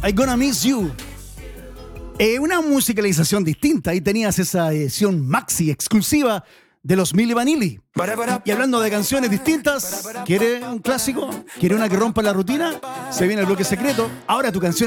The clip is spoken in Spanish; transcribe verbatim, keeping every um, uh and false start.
I Gonna Miss You. Eh, una musicalización distinta. Ahí tenías esa edición maxi exclusiva de los Milli Vanilli. Y hablando de canciones distintas, ¿quiere un clásico? ¿Quiere una que rompa la rutina? Se viene el bloque secreto. Ahora tu canción